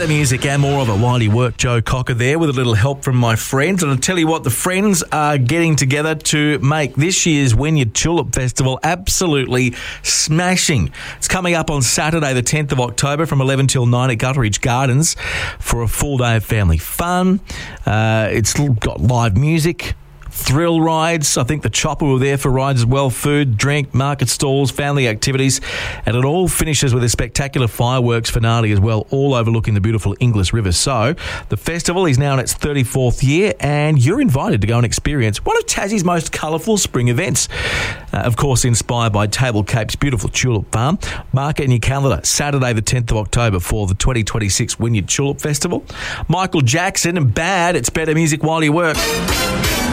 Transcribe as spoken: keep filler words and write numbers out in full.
music and more of it while you work. Joe Cocker there with a little help from my friends. And I'll tell you what, the friends are getting together to make this year's Wynyard Tulip Festival absolutely smashing. It's coming up on Saturday the tenth of October from eleven till nine at Gutteridge Gardens for a full day of family fun. Uh, it's got live music, thrill rides. I think the Chopper were there for rides as well. Food, drink, market stalls, family activities. And it all finishes with a spectacular fireworks finale as well, all overlooking the beautiful Inglis River. So the festival is now in its thirty-fourth year and you're invited to go and experience one of Tassie's most colourful spring events. Uh, of course, inspired by Table Cape's beautiful tulip farm. Mark it in your calendar, Saturday the tenth of October for the twenty twenty-six Wynyard Tulip Festival. Michael Jackson and Bad, it's better music while you work.